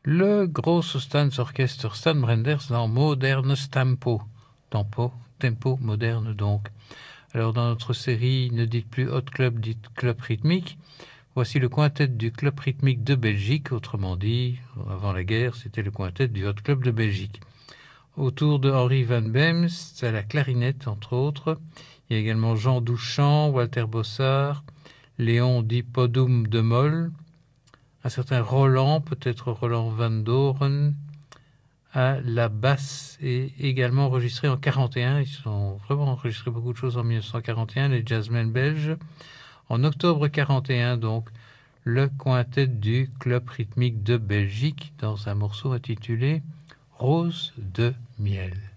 Le Grosse Orchester Stan Brenders dans Modernes Tempo. Tempo moderne donc. Alors dans notre série, ne dites plus Hot Club, dites Club rythmique. Voici le quintet du Club rythmique de Belgique, autrement dit, avant la guerre, c'était le quintet du Hot Club de Belgique. Autour de Henri Van Beems, à la clarinette entre autres. Il y a également Jean Douchamp, Walter Bossard, Léon Di Podum de Moll, un certain Roland, peut-être Roland Van Doren, à la basse et également enregistré en 41. Ils ont vraiment enregistré beaucoup de choses en 1941, les jazzmen belges. En octobre 41, donc, le quintet du Club rythmique de Belgique dans un morceau intitulé Rose de miel.